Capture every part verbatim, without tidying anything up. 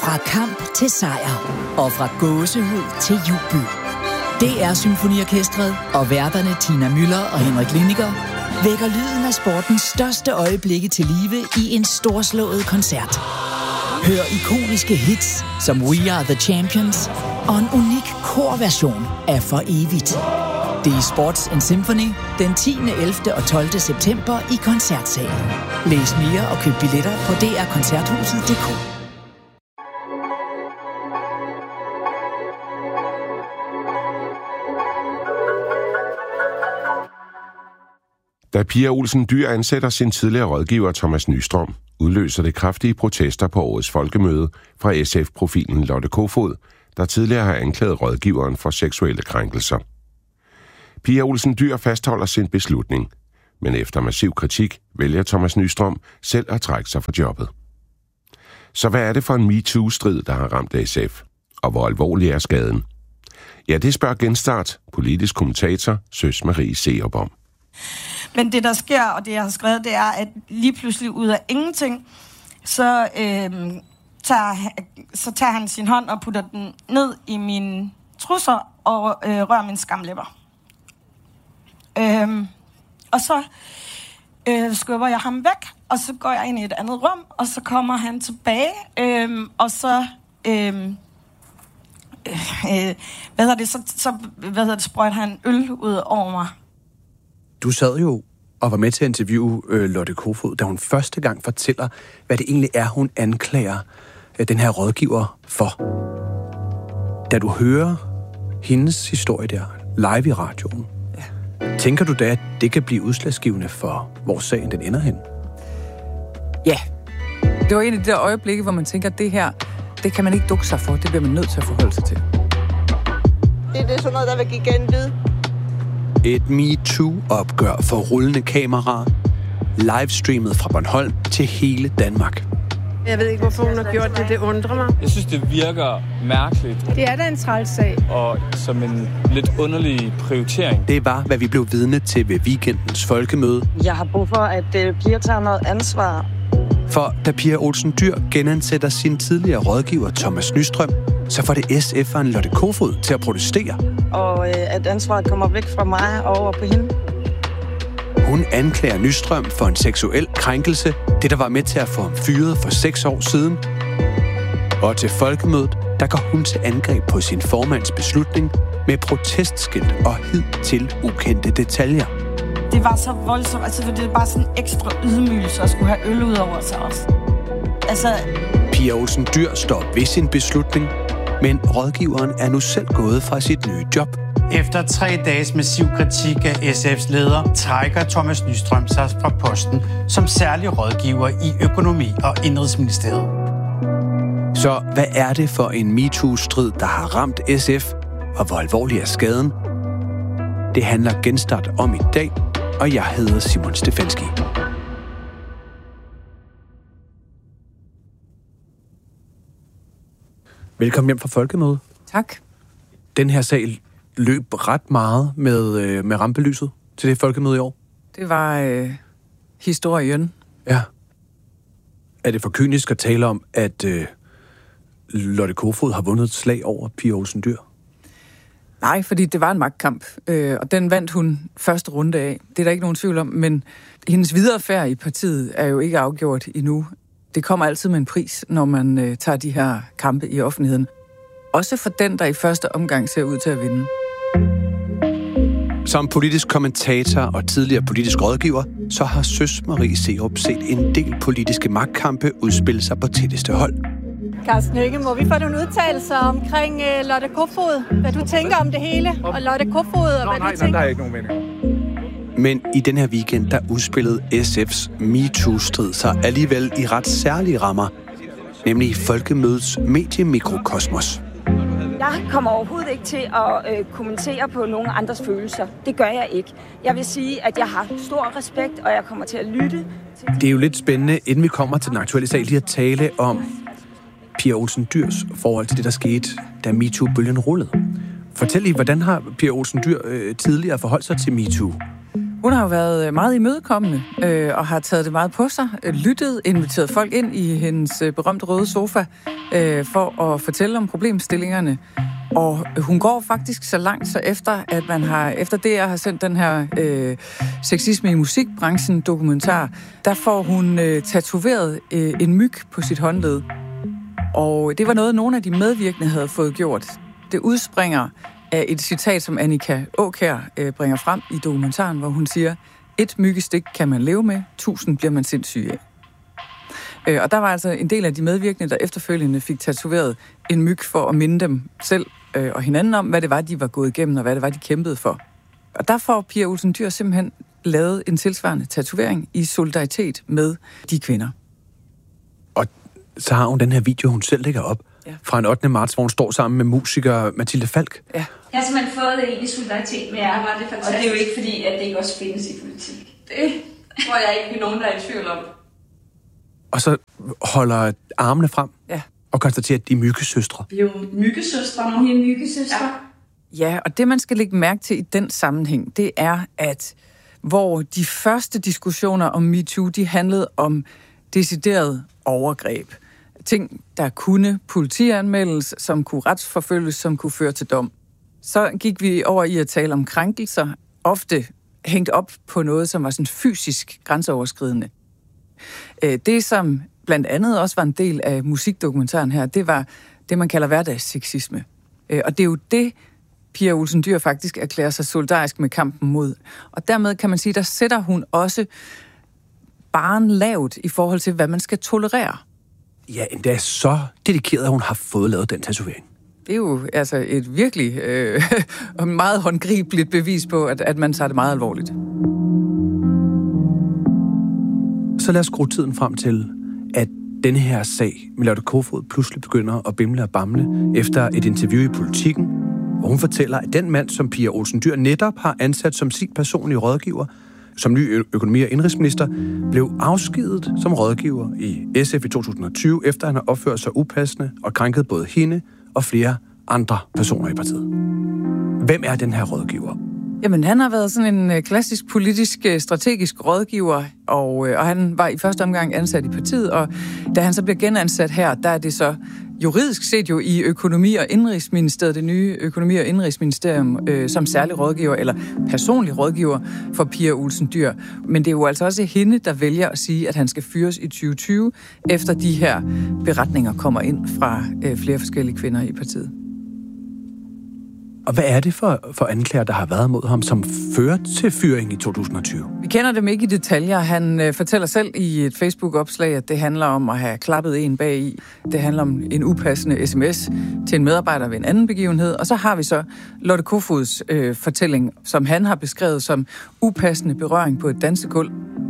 Fra kamp til sejr. Og fra gåsehud til jubel. D R Symfoniorkestret og værterne Tina Müller og Henrik Liniger vækker lyden af sportens største øjeblikke til live i en storslået koncert. Hør ikoniske hits som We Are The Champions og en unik korversion af For Evigt. Det er Sports and Symphony den tiende, ellevte og tolvte september i Koncertsalen. Læs mere og køb billetter på d r koncerthuset punktum d k. Da Pia Olsen Dyhr ansætter sin tidligere rådgiver Thomas Nystrøm, udløser det kraftige protester på årets folkemøde fra S F-profilen Lotte Kofod, der tidligere har anklaget rådgiveren for seksuelle krænkelser. Pia Olsen Dyhr fastholder sin beslutning, men efter massiv kritik vælger Thomas Nystrøm selv at trække sig fra jobbet. Så hvad er det for en MeToo-strid, der har ramt S F? Og hvor alvorlig er skaden? Ja, det spørger Genstart politisk kommentator Søs Marie Serup om. Men det, der sker, og det, jeg har skrevet, det er, at lige pludselig ud af ingenting, så, øh, tager, så tager han sin hånd og putter den ned i mine trusser og øh, rører mine skamlæber. Øh, og så øh, skubber jeg ham væk, og så går jeg ind i et andet rum, og så kommer han tilbage, øh, og så... Øh, øh, hvad hedder det, så, så hvad hedder det, sprøjter han øl ud over mig. Du sad jo og var med til at interviewe øh, Lotte Kofod, da hun første gang fortæller, hvad det egentlig er, hun anklager øh, den her rådgiver for. Da du hører hendes historie der, live i radioen, ja. Tænker du da, at det kan blive udslagsgivende for, hvor sagen den ender hen? Ja. Det var en af de der øjeblikke, hvor man tænker, at det her, det kan man ikke dukke sig for. Det bliver man nødt til at forholde sig til. Det er det sådan noget, der vil give genlyd. Et MeToo-opgør for rullende kameraer, livestreamet fra Bornholm til hele Danmark. Jeg ved ikke, hvorfor hun har gjort det. Det undrer mig. Jeg synes, det virker mærkeligt. Det er da en træls sag. Og som en lidt underlig prioritering. Det var, hvad vi blev vidne til ved weekendens folkemøde. Jeg har brug for, at Pia tager noget ansvar. For da Pia Olsen Dyhr genansætter sin tidligere rådgiver Thomas Nystrøm, så får det S F'eren Lotte Kofod til at protestere. Og øh, at ansvaret kommer væk fra mig og over på hende. Hun anklager Nystrøm for en seksuel krænkelse, det der var med til at få ham fyret for seks år siden. Og til folkemødet, der går hun til angreb på sin formands beslutning med protestskilt og hidtil ukendte detaljer. Det var så voldsomt, altså det er bare sådan en ekstra ydmygelse at skulle have øl ud over sig også. Altså... Pia Olsen Dyhr står ved sin beslutning, men rådgiveren er nu selv gået fra sit nye job. Efter tre dages massiv kritik af S F's leder, trækker Thomas Nystrøm sig fra posten som særlig rådgiver i økonomi- og indrigsministeriet. Så hvad er det for en MeToo-strid, der har ramt S F, og hvor alvorlig er skaden? Det handler Genstart om i dag, og jeg hedder Simon Stefanski. Velkommen hjem fra folkemødet. Tak. Den her sag løb ret meget med, øh, med rampelyset til det folkemøde i år. Det var øh, historien. Ja. Er det for kynisk at tale om, at øh, Lotte Kofod har vundet et slag over Pia Olsen Dyhr? Nej, fordi det var en magtkamp, øh, og den vandt hun første runde af. Det er der ikke nogen tvivl om, men hendes videre færd i partiet er jo ikke afgjort endnu. Det kommer altid med en pris, når man øh, tager de her kampe i offentligheden. Også for den, der i første omgang ser ud til at vinde. Som politisk kommentator og tidligere politisk rådgiver, så har Søs Marie Serup set en del politiske magtkampe udspille sig på tætteste hold. Carsten Hønge, må vi få nogle udtalelser omkring uh, Lotte Kofod? Hvad du tænker om det hele? Og Lotte Kofod, og Nå, hvad nej, du tænker? Nej, der er ikke nogen mening. Men i den her weekend, der udspillede S F's MeToo-strid sig alligevel i ret særlige rammer, nemlig folkemødets mediemikrokosmos. Jeg kommer overhovedet ikke til at øh, kommentere på nogen andres følelser. Det gør jeg ikke. Jeg vil sige, at jeg har stor respekt, og jeg kommer til at lytte. Til... Det er jo lidt spændende, inden vi kommer til den aktuelle sag, lige at tale om Pia Olsen Dyhrs forhold til det, der skete, da MeToo-bølgen rullede. Fortæl lige, hvordan har Pia Olsen Dyhr øh, tidligere forholdt sig til MeToo? Hun har jo været meget imødekommende øh, og har taget det meget på sig, øh, lyttet, inviteret folk ind i hendes øh, berømte røde sofa øh, for at fortælle om problemstillingerne. Og hun går faktisk så langt, så efter at man har, efter det jeg har sendt den her øh, sexisme i musikbranchen dokumentar, der får hun øh, tatoveret øh, en myg på sit håndled. Og det var noget, nogle af de medvirkende havde fået gjort. Det udspringer af et citat, som Annika Aakjær øh, bringer frem i dokumentaren, hvor hun siger, et myggestik kan man leve med, tusind bliver man sindssyg af. Øh, og der var altså en del af de medvirkende, der efterfølgende fik tatoveret en myg for at minde dem selv øh, og hinanden om, hvad det var, de var gået igennem, og hvad det var, de kæmpede for. Og der får Pia Olsen Dyhr simpelthen lavet en tilsvarende tatovering i solidaritet med de kvinder. Og så har hun den her video, hun selv lægger op, ja, fra en ottende marts, hvor hun står sammen med musiker Mathilde Falk. Ja. Jeg har simpelthen fået det i solidaritet med jer, var det fantastisk. Og det er jo ikke fordi, at det ikke også findes i politik. Det tror jeg ikke, nogen, der er i tvivl om. Og så holder armene frem, ja, og konstaterer, at de er myggesøstre. Vi er jo myggesøstre nu. Vi er myggesøstre. Ja. ja, og det man skal lægge mærke til i den sammenhæng, det er, at hvor de første diskussioner om MeToo, de handlede om decideret overgreb. Ting, der kunne politianmeldes, som kunne retsforfølges, som kunne føre til dom. Så gik vi over i at tale om krænkelser, ofte hængt op på noget, som var sådan fysisk grænseoverskridende. Det, som blandt andet også var en del af musikdokumentaren her, det var det, man kalder hverdagssexisme. Og det er jo det, Pia Olsen Dyhr faktisk erklærer sig solidarisk med kampen mod. Og dermed kan man sige, der sætter hun også barren lavt i forhold til, hvad man skal tolerere. Ja, endda er så dedikeret, at hun har fået lavet den tatovering. Det er jo altså et virkelig øh, meget håndgribeligt bevis på, at, at man tager det meget alvorligt. Så lad os skrue tiden frem til, at denne her sag med Lotte Kofod pludselig begynder at bimle og bamle efter et interview i Politiken, hvor hun fortæller, at den mand, som Pia Olsen Dyhr netop har ansat som sin personlige rådgiver, som ny økonomi- og indrigsminister, blev afskedet som rådgiver i S F i to tusind og tyve, efter han har opført sig upassende og krænket både hende og flere andre personer i partiet. Hvem er den her rådgiver? Jamen, han har været sådan en klassisk politisk strategisk rådgiver, og, og han var i første omgang ansat i partiet, og da han så bliver genansat her, der er det så juridisk set jo i økonomi- og indrigsministeriet, det nye økonomi- og indrigsministerium, øh, som særlig rådgiver, eller personlig rådgiver for Pia Olsen Dyhr. Men det er jo altså også hende, der vælger at sige, at han skal fyres i tyve tyve, efter de her beretninger kommer ind fra øh, flere forskellige kvinder i partiet. Og hvad er det for, for anklager, der har været mod ham, som fører til fyring i to tusind og tyve? Vi kender dem ikke i detaljer. Han øh, fortæller selv i et Facebook-opslag, at det handler om at have klappet en bag i. Det handler om en upassende sms til en medarbejder ved en anden begivenhed. Og så har vi så Lotte Kofods øh, fortælling, som han har beskrevet som upassende berøring på et dansegulv.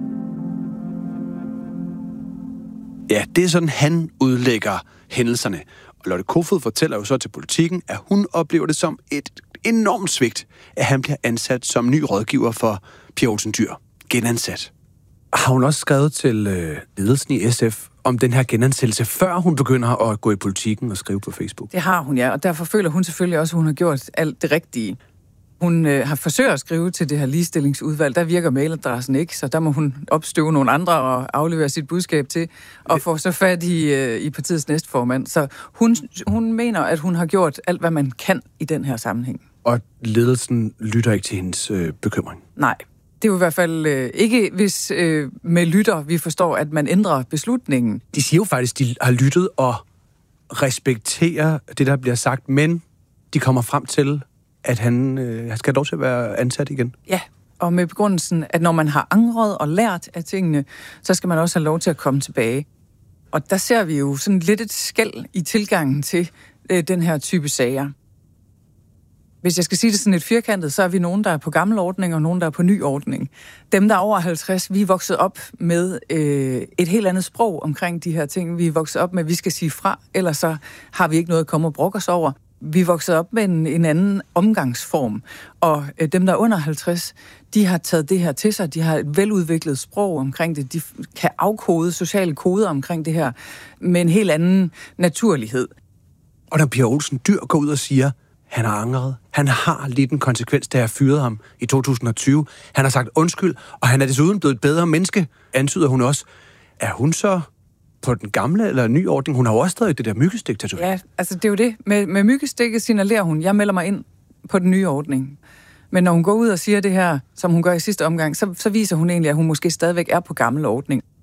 Ja, det er sådan, han udlægger hændelserne. Og Lotte Kofod fortæller jo så til Politiken, at hun oplever det som et enormt svigt, at han bliver ansat som ny rådgiver for Pia Olsen Dyhr. Genansat. Har hun også skrevet til øh, ledelsen i S F om den her genansættelse, før hun begynder at gå i Politiken og skrive på Facebook? Det har hun, ja, og derfor føler hun selvfølgelig også, at hun har gjort alt det rigtige. Hun øh, har forsøgt at skrive til det her ligestillingsudvalg. Der virker mailadressen ikke, så der må hun opstøve nogle andre og aflevere sit budskab til, og få så fat i, øh, i partiets næstformand. Så hun, hun mener, at hun har gjort alt, hvad man kan i den her sammenhæng. Og ledelsen lytter ikke til hendes øh, bekymring? Nej. Det er jo i hvert fald øh, ikke, hvis øh, med lytter vi forstår, at man ændrer beslutningen. De siger jo faktisk, at de har lyttet og respekterer det, der bliver sagt, men de kommer frem til, at han øh, skal have lov til at være ansat igen. Ja, og med begrundelsen, at når man har angret og lært af tingene, så skal man også have lov til at komme tilbage. Og der ser vi jo sådan lidt et skel i tilgangen til øh, den her type sager. Hvis jeg skal sige det sådan lidt firkantet, så er vi nogen, der er på gammel ordning, og nogen, der er på ny ordning. Dem, der er over halvtreds, vi er vokset op med øh, et helt andet sprog omkring de her ting. Vi er vokset op med, at vi skal sige fra, ellers så har vi ikke noget at komme og brokke os over. Vi er vokset op med en, en anden omgangsform, og øh, dem, der er under halvtreds, de har taget det her til sig. De har et veludviklet sprog omkring det. De kan afkode sociale koder omkring det her med en helt anden naturlighed. Og når Pia Olsen Dyhr går ud og siger, Han har angret. Han har lidt en konsekvens, da jeg fyrede ham i to tusind og tyve. Han har sagt undskyld, og han er desuden blevet et bedre menneske, antyder hun også. Er hun så på den gamle eller nye ordning? Hun har jo også stadig det der myggestik-tatovering. Ja, altså det er jo det. Med, med myggestikket signalerer hun, jeg melder mig ind på den nye ordning. Men når hun går ud og siger det her, som hun gør i sidste omgang, så, så viser hun egentlig, at hun måske stadigvæk er på gammel ordning.